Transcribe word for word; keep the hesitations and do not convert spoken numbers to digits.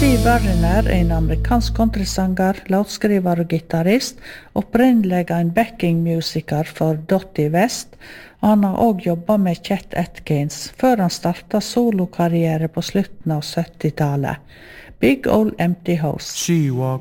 Steve Wariner er en amerikansk countrysanger, låtskriver og gitarrist, opprinnelig en backing-musiker for Dottie West, og han har også jobbet med Chet Atkins, før han startet solokarriere på slutten av syttitallet. Big Ol' Empty House. She walked